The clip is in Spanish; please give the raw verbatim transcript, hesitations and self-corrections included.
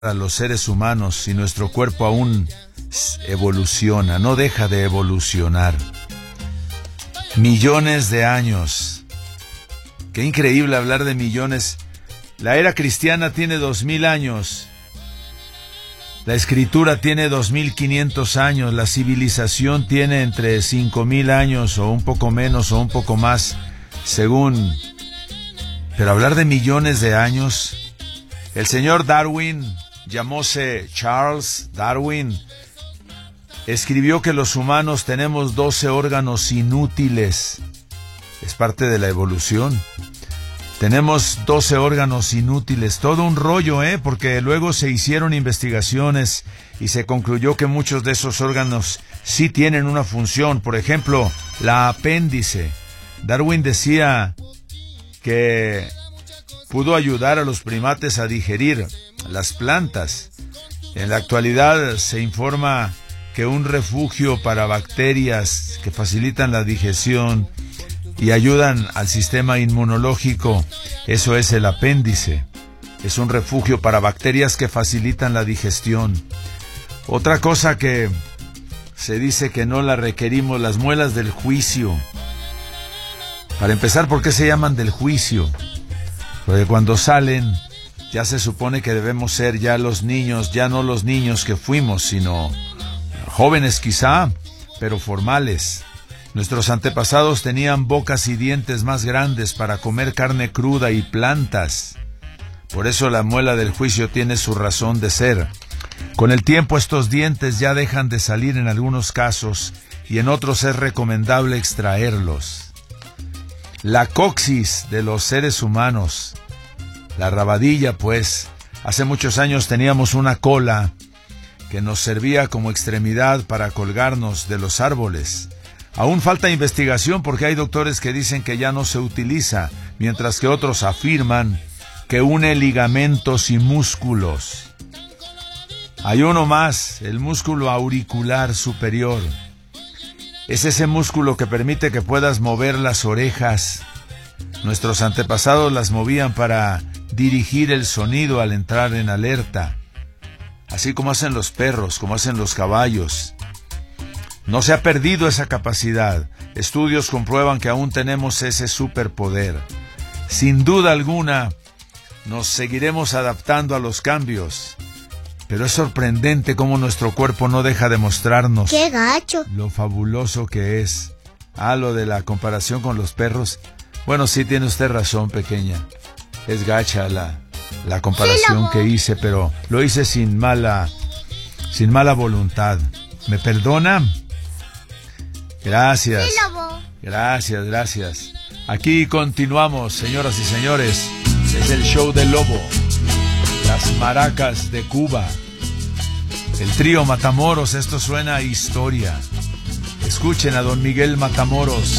a los seres humanos y nuestro cuerpo aún evoluciona, no deja de evolucionar. Millones de años. Qué increíble hablar de millones. La era cristiana tiene dos mil años. La escritura tiene dos mil quinientos años. La civilización tiene entre cinco mil años o un poco menos o un poco más, según. Pero hablar de millones de años. El señor Darwin, llamóse Charles Darwin, escribió que los humanos tenemos doce órganos inútiles. Es parte de la evolución. Tenemos doce órganos inútiles. Todo un rollo, ¿eh? Porque luego se hicieron investigaciones y se concluyó que muchos de esos órganos sí tienen una función. Por ejemplo, la apéndice. Darwin decía que pudo ayudar a los primates a digerir las plantas. En la actualidad se informa que un refugio para bacterias que facilitan la digestión y ayudan al sistema inmunológico, eso es el apéndice. Es un refugio para bacterias que facilitan la digestión. Otra cosa que se dice que no la requerimos, las muelas del juicio. Para empezar, ¿por qué se llaman del juicio? Porque cuando salen, ya se supone que debemos ser ya los niños, ya no los niños que fuimos, sino jóvenes quizá, pero formales. Nuestros antepasados tenían bocas y dientes más grandes para comer carne cruda y plantas. Por eso la muela del juicio tiene su razón de ser. Con el tiempo estos dientes ya dejan de salir en algunos casos y en otros es recomendable extraerlos. La coxis de los seres humanos, la rabadilla pues. Hace muchos años teníamos una cola que nos servía como extremidad para colgarnos de los árboles. Aún falta investigación porque hay doctores que dicen que ya no se utiliza, mientras que otros afirman que une ligamentos y músculos. Hay uno más, el músculo auricular superior. Es ese músculo que permite que puedas mover las orejas. Nuestros antepasados las movían para dirigir el sonido al entrar en alerta, así como hacen los perros, como hacen los caballos. No se ha perdido esa capacidad. Estudios comprueban que aún tenemos ese superpoder. Sin duda alguna, nos seguiremos adaptando a los cambios. Pero es sorprendente cómo nuestro cuerpo no deja de mostrarnos ¡qué gacho! Lo fabuloso que es. Ah, lo de la comparación con los perros. Bueno, sí tiene usted razón, pequeña. Es gacha la, la comparación sí, que hice, pero lo hice sin mala, sin mala voluntad. ¿Me perdona? Gracias. Sí, lobo. Gracias, gracias. Aquí continuamos, señoras y señores. Es el show del Lobo. Las maracas de Cuba. El trío Matamoros, esto suena a historia. Escuchen a don Miguel Matamoros.